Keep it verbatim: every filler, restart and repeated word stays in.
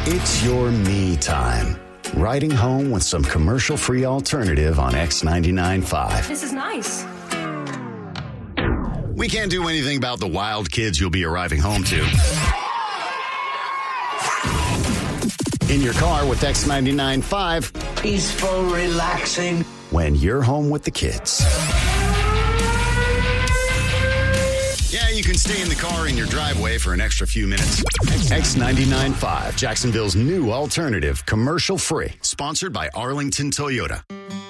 It's your me time. Riding home with some commercial-free alternative on X ninety-nine point five. This is nice. We can't do anything about the wild kids you'll be arriving home to. In your car with X ninety-nine point five. Peaceful, relaxing. When you're home with the kids. Yeah, you can stay in the car in your driveway for an extra few minutes. X ninety-nine point five, Jacksonville's new alternative, commercial free. Sponsored by Arlington Toyota.